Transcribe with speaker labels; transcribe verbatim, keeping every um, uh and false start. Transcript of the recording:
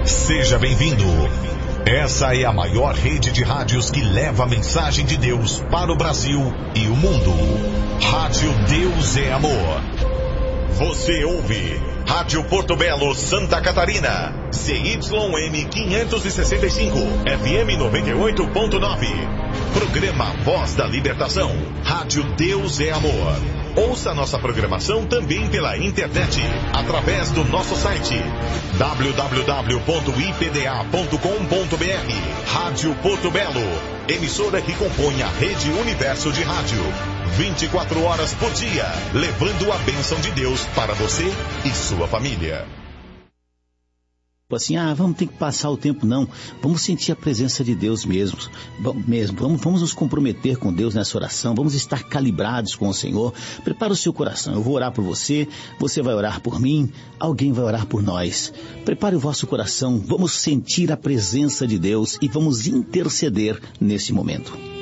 Speaker 1: Seja bem-vindo. Essa é a maior rede de rádios que leva a mensagem de Deus para o Brasil e o mundo. Rádio Deus é Amor. Você ouve Rádio Porto Belo, Santa Catarina, C Y M quinhentos e sessenta e cinco, F M noventa e oito ponto nove. Programa Voz da Libertação. Rádio Deus é Amor. Ouça nossa programação também pela internet, através do nosso site w w w ponto i p d a ponto com ponto b r. Rádio Porto Belo, emissora que compõe a Rede Universo de Rádio. vinte e quatro horas por dia, levando a bênção de Deus para você e sua família.
Speaker 2: Assim, ah, vamos ter que passar o tempo, não. Vamos sentir a presença de Deus mesmo. mesmo. Vamos, vamos nos comprometer com Deus nessa oração. Vamos estar calibrados com o Senhor. Prepara o seu coração. Eu vou orar por você, você vai orar por mim, alguém vai orar por nós. Prepare o vosso coração. Vamos sentir a presença de Deus e vamos interceder nesse momento.